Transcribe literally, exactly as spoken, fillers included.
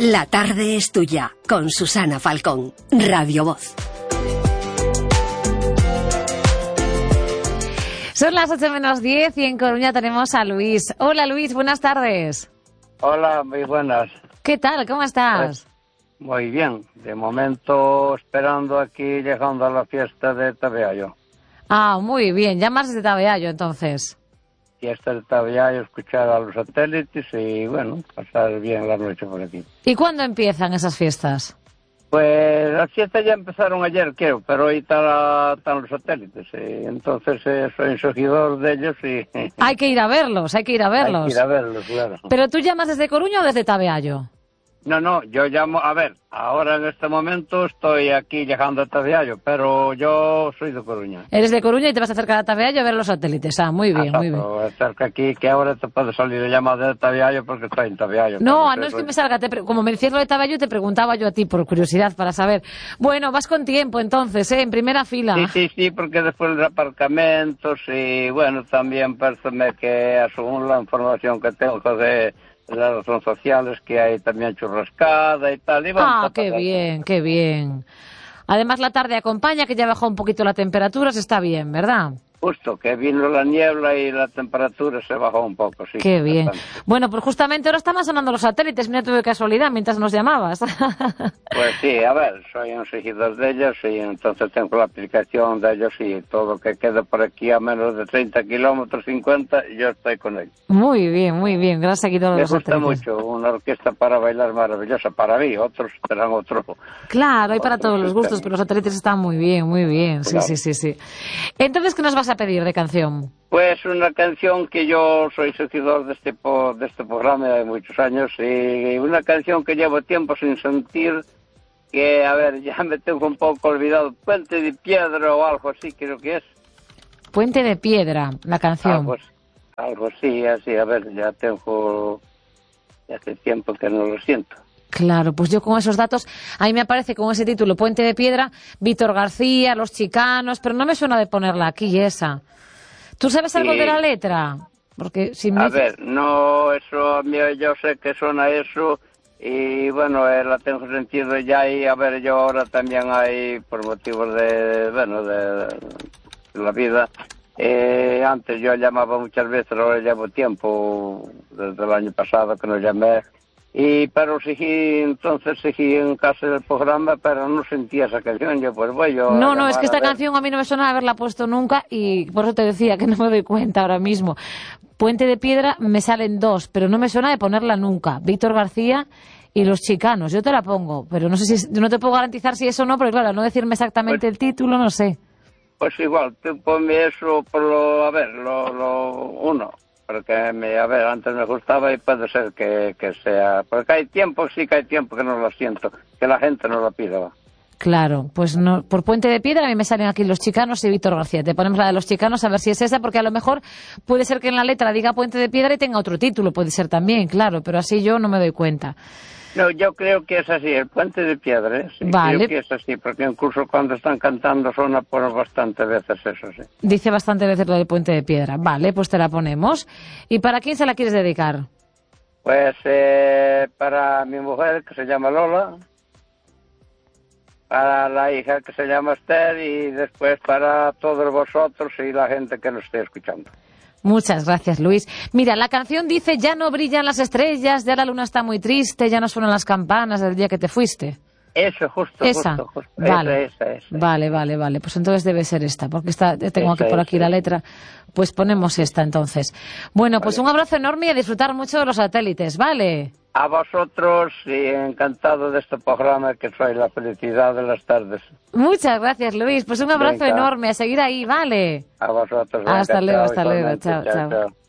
La tarde es tuya, con Susana Falcón, Radio Voz. Son las ocho menos diez y en Coruña tenemos a Luis. Hola Luis, buenas tardes. Hola, muy buenas. ¿Qué tal? ¿Cómo estás? Pues, muy bien. De momento esperando aquí, llegando a la fiesta de Tabeallo. Ah, muy bien. Llamas de Tabeallo entonces. Fiesta de Tabeallo, escuchar a los satélites y bueno, pasar bien la noche por aquí. ¿Y cuándo empiezan esas fiestas? Pues las fiestas ya empezaron ayer, creo, pero hoy están, están los satélites. Y entonces eh, soy un seguidor de ellos y... Hay que ir a verlos, hay que ir a verlos. Hay que ir a verlos, claro. ¿Pero tú llamas desde Coruña o desde Tabeallo? No, no, yo llamo, a ver, ahora en este momento estoy aquí llegando a Tabeallo, pero yo soy de Coruña. Eres de Coruña y te vas a acercar a Tabeallo a ver los satélites. Ah, muy bien, Exacto, muy bien. Cerca aquí, que ahora te puede salir llamada de Tabeallo porque estoy en Tabeallo. No, no es que me salga, te pre- como me decías lo de Tabeallo, te preguntaba yo a ti por curiosidad, para saber. Bueno, vas con tiempo entonces, ¿eh? En primera fila. Sí, sí, sí, porque después de aparcamentos y bueno, también parece que según la información que tengo de... las redes sociales que hay también churrascada y tal. Y ah, qué bien, qué bien. Además la tarde acompaña, que ya bajó un poquito la temperatura, se está bien, ¿verdad? Justo, que vino la niebla y la temperatura se bajó un poco, sí. Qué bien. Bastante. Bueno, pues justamente ahora estaban sonando los satélites, mira tú de casualidad, mientras nos llamabas. Pues sí, a ver, soy un seguidor de ellos y entonces tengo la aplicación de ellos y todo que quede por aquí a menos de treinta kilómetros, cincuenta, yo estoy con ellos. Muy bien, muy bien, gran seguidor de Me los gusta satélites. mucho, una orquesta para bailar maravillosa, para mí, otros serán otro. Claro, hay para otro todos los gustos, sistema. pero los satélites están muy bien, muy bien, sí, Claro. sí, sí, sí. Entonces, ¿qué nos vas a pedir de canción? Pues una canción que yo soy seguidor de este po- de este programa de muchos años y una canción que llevo tiempo sin sentir, que a ver, ya me tengo un poco olvidado, Puente de Piedra o algo así creo que es. Puente de Piedra, la canción. Algo, algo así, así, a ver, ya tengo, ya hace tiempo que no lo siento. Claro, pues yo con esos datos, ahí me aparece con ese título, Puente de Piedra, Víctor García, Los Chicanos, pero no me suena de ponerla aquí esa. ¿Tú sabes algo Sí. de la letra? Porque si me A dices- ver, no, eso, a mí yo sé que suena eso y bueno, eh, la tengo sentido ya y a ver, yo ahora también hay, por motivos de, bueno, de, de la vida, eh, antes yo llamaba muchas veces, ahora llevo tiempo, desde el año pasado que no llamé, y pero seguí, entonces seguí en casa del programa, pero no sentía esa canción, yo pues voy yo... a No, no, es llamar que esta a ver. canción a mí no me suena haberla puesto nunca y por eso te decía que no me doy cuenta ahora mismo. Puente de Piedra me salen dos, pero no me suena de ponerla nunca. Víctor García y Los Chicanos, yo te la pongo, pero no sé si, no te puedo garantizar si eso o no, porque claro, al no decirme exactamente Pues- el título, no sé. Pues igual, tú ponme eso por lo, a ver, lo, lo uno, porque me, a ver, antes me gustaba y puede ser que, que sea, porque hay tiempo, sí que hay tiempo que no lo siento, que la gente no lo pida. Va. Claro, pues no, por Puente de Piedra a mí me salen aquí Los Chicanos y Víctor García. Te ponemos la de Los Chicanos a ver si es esa, porque a lo mejor puede ser que en la letra diga Puente de Piedra y tenga otro título, puede ser también, claro, pero así yo no me doy cuenta. No, yo creo que es así, el Puente de Piedra, ¿eh? Sí, Vale. creo que es así, porque incluso cuando están cantando suena por bastantes veces eso, sí. Dice bastante veces lo del Puente de Piedra. Vale, pues te la ponemos. ¿Y para quién se la quieres dedicar? Pues eh, para mi mujer, que se llama Lola, para la hija que se llama Esther y después para todos vosotros y la gente que nos esté escuchando. Muchas gracias, Luis. Mira, la canción dice, ya no brillan las estrellas, ya la luna está muy triste, ya no suenan las campanas del día que te fuiste. Eso, justo, Esa. justo, justo. Vale. Esa, esa, esa. Vale, vale, vale. Pues entonces debe ser esta, porque está, tengo aquí Esa, por aquí esa. la letra. Pues ponemos esta entonces. Bueno, pues Vale. un abrazo enorme y a disfrutar mucho de los satélites, ¿vale? A vosotros y encantado de este programa que soy la felicidad de las tardes. Muchas gracias, Luis. Pues un abrazo Venga. enorme, a seguir ahí, ¿vale? A vosotros. venga, Hasta luego, chao, hasta luego. igualmente. Chao, chao. chao.